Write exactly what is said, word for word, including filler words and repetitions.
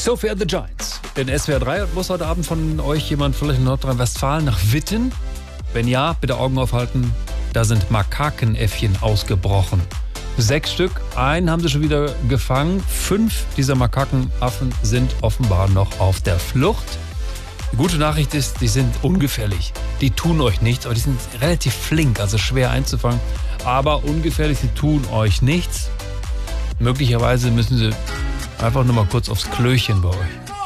Sophie and the Giants in S W R drei. Und muss heute Abend von euch jemand vielleicht in Nordrhein-Westfalen nach Witten? Wenn ja, bitte Augen aufhalten. Da sind Makakenäffchen ausgebrochen. Sechs Stück. Einen haben sie schon wieder gefangen. Fünf dieser Makakenaffen sind offenbar noch auf der Flucht. Die gute Nachricht ist, die sind ungefährlich. Die tun euch nichts, aber die sind relativ flink, also schwer einzufangen. Aber ungefährlich, sie tun euch nichts. Möglicherweise müssen sie einfach nur mal kurz aufs Klöchen bei euch.